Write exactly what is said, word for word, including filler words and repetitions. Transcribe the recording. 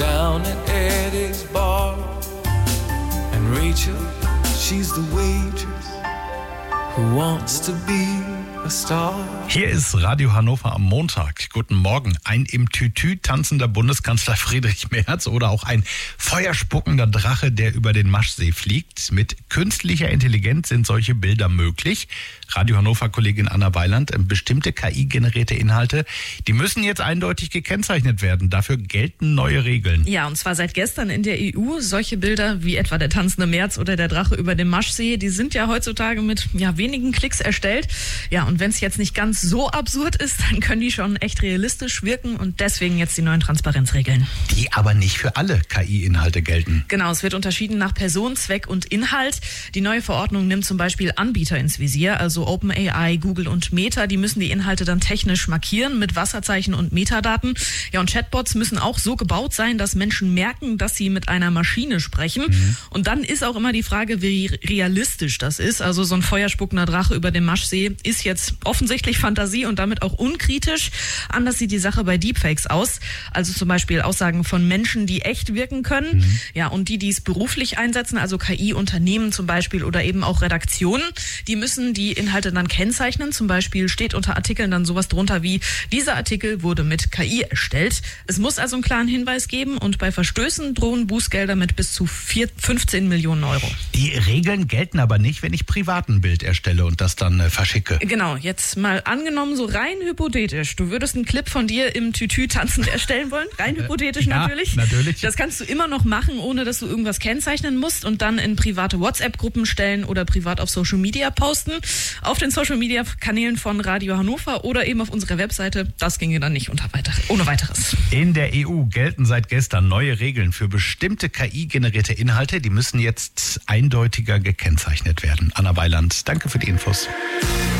down at Eddie's bar. And Rachel, she's the waitress who wants to be a star. Hier ist Radio Hannover am Montag. Guten Morgen. Ein im Tütü tanzender Bundeskanzler Friedrich Merz oder auch ein feuerspuckender Drache, der über den Maschsee fliegt. Mit künstlicher Intelligenz sind solche Bilder möglich. Radio Hannover-Kollegin Anna Weiland, bestimmte K I-generierte Inhalte, die müssen jetzt eindeutig gekennzeichnet werden. Dafür gelten neue Regeln. Ja, und zwar seit gestern in der E U. Solche Bilder wie etwa der tanzende Merz oder der Drache über dem Maschsee, die sind ja heutzutage mit ja, wenigen Klicks erstellt. Ja, und wenn es jetzt nicht ganz so absurd ist, dann können die schon echt realistisch wirken und deswegen jetzt die neuen Transparenzregeln. Die aber nicht für alle K I-Inhalte gelten. Genau, es wird unterschieden nach Person, Zweck und Inhalt. Die neue Verordnung nimmt zum Beispiel Anbieter ins Visier, also OpenAI, Google und Meta. Die müssen die Inhalte dann technisch markieren mit Wasserzeichen und Metadaten. Ja, und Chatbots müssen auch so gebaut sein, dass Menschen merken, dass sie mit einer Maschine sprechen. Mhm. Und dann ist auch immer die Frage, wie realistisch das ist. Also so ein feuerspuckender Drache über dem Maschsee ist jetzt offensichtlich Fantasie und damit auch unkritisch. Anders sieht die Sache bei Deepfakes aus. Also zum Beispiel Aussagen von Menschen, die echt wirken können. Mhm. Ja, und die, die es beruflich einsetzen, also K I-Unternehmen zum Beispiel oder eben auch Redaktionen, die müssen die Inhalte dann kennzeichnen. Zum Beispiel steht unter Artikeln dann sowas drunter wie, dieser Artikel wurde mit K I erstellt. Es muss also einen klaren Hinweis geben und bei Verstößen drohen Bußgelder mit bis zu fünfzehn Millionen Euro. Die Regeln gelten aber nicht, wenn ich privat ein Bild erstelle und das dann äh, verschicke. Genau, jetzt mal angenommen, so rein hypothetisch. Du würdest einen Clip von dir im Tütü tanzend erstellen wollen. Rein hypothetisch ja, natürlich. natürlich. Das kannst du immer noch machen, ohne dass du irgendwas kennzeichnen musst und dann in private WhatsApp-Gruppen stellen oder privat auf Social Media posten. Auf den Social Media Kanälen von Radio Hannover oder eben auf unserer Webseite. Das ginge dann nicht unter weiter, ohne weiteres. In der E U gelten seit gestern neue Regeln für bestimmte K I-generierte Inhalte. Die müssen jetzt eindeutiger gekennzeichnet werden. Anna Weiland, danke für die Infos.